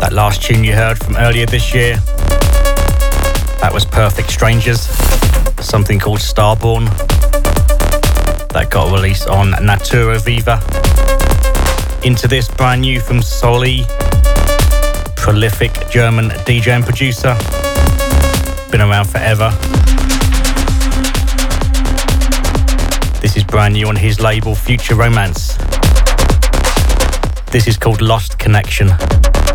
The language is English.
That last tune you heard from earlier this year, that was Perfect Strangers, something called Starborn. That got released on Natura Viva. Into this, brand new from Soli, prolific German DJ and producer. Been around forever. This is brand new on his label Future Romance. This is called Lost Connection.